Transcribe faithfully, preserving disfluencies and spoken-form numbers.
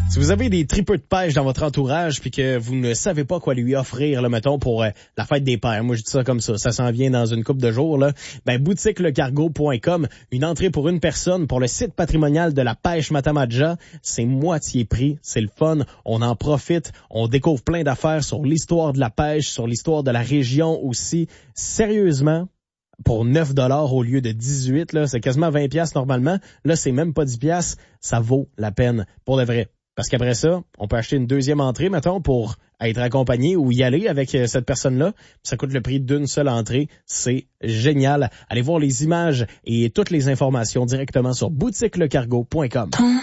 Si vous avez des tripeux de pêche dans votre entourage puis que vous ne savez pas quoi lui offrir, là, mettons, pour euh, la fête des pères, moi je dis ça comme ça, ça s'en vient dans une couple de jours, là, ben boutique le cargo point com, une entrée pour une personne pour le site patrimonial de la pêche Matamadja, c'est moitié prix, c'est le fun, on en profite, on découvre plein d'affaires sur l'histoire de la pêche, sur l'histoire de la région aussi. Sérieusement, pour neuf dollars au lieu de dix-huit, là, c'est quasiment vingt piastres normalement, là c'est même pas dix piastres, ça vaut la peine, pour de vrai. Parce qu'après ça, on peut acheter une deuxième entrée, mettons, pour être accompagné ou y aller avec cette personne-là. Ça coûte le prix d'une seule entrée. C'est génial. Allez voir les images et toutes les informations directement sur boutique le cargo point com.